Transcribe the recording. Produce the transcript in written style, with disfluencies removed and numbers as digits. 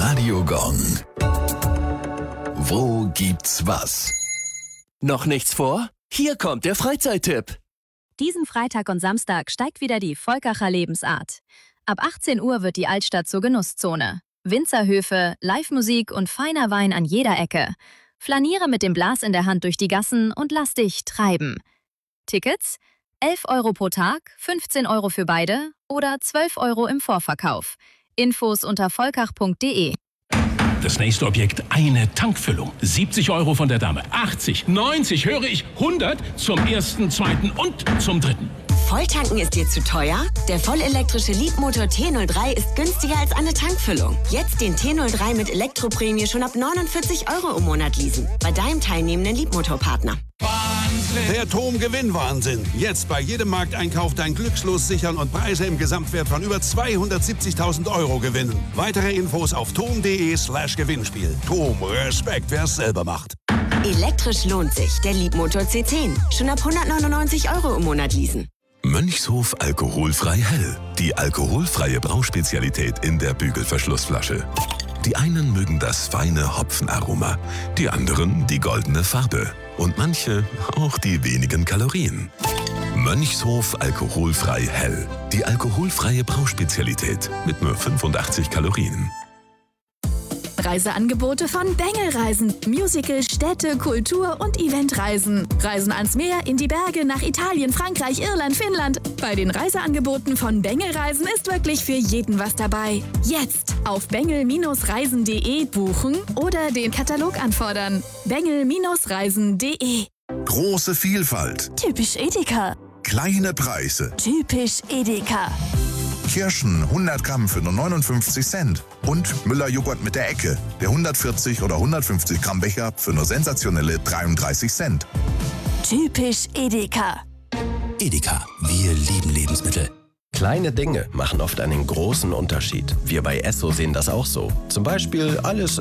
Radio Gong. Wo gibt's was? Noch nichts vor? Hier kommt der Freizeittipp. Diesen Freitag und Samstag steigt wieder die Volkacher Lebensart. Ab 18 Uhr wird die Altstadt zur Genusszone. Winzerhöfe, Live-Musik und feiner Wein an jeder Ecke. Flaniere mit dem Blas in der Hand durch die Gassen und lass dich treiben. Tickets? 11 € pro Tag, 15 € für beide oder 12 € im Vorverkauf. Infos unter volkach.de. Das nächste Objekt, eine Tankfüllung. 70 € von der Dame, 80, 90, höre ich, 100 zum ersten, zweiten und zum dritten. Volltanken ist dir zu teuer? Der vollelektrische Leapmotor T03 ist günstiger als eine Tankfüllung. Jetzt den T03 mit Elektroprämie schon ab 49 € im Monat leasen. Bei deinem teilnehmenden Leapmotor-Partner. Der TOM-Gewinnwahnsinn. Jetzt bei jedem Markteinkauf dein Glückslos sichern und Preise im Gesamtwert von über 270.000 € gewinnen. Weitere Infos auf tom.de/Gewinnspiel. TOM, Respekt, wer es selber macht. Elektrisch lohnt sich. Der Leapmotor C10. Schon ab 199 € im Monat leasen. Mönchshof alkoholfrei hell. Die alkoholfreie Brauspezialität in der Bügelverschlussflasche. Die einen mögen das feine Hopfenaroma, die anderen die goldene Farbe und manche auch die wenigen Kalorien. Mönchshof alkoholfrei hell. Die alkoholfreie Brauspezialität mit nur 85 Kalorien. Reiseangebote von Bengel Reisen. Musical, Städte, Kultur und Eventreisen. Reisen ans Meer, in die Berge, nach Italien, Frankreich, Irland, Finnland. Bei den Reiseangeboten von Bengel Reisen ist wirklich für jeden was dabei. Jetzt auf bengel-reisen.de buchen oder den Katalog anfordern. bengel-reisen.de. Große Vielfalt. Typisch Edeka. Kleine Preise. Typisch Edeka. Kirschen 100 Gramm für nur 59 Cent. Und Müller-Joghurt mit der Ecke. Der 140 oder 150 Gramm Becher für nur sensationelle 33 Cent. Typisch Edeka. Edeka, wir lieben Lebensmittel. Kleine Dinge machen oft einen großen Unterschied. Wir bei Esso sehen das auch so. Zum Beispiel alles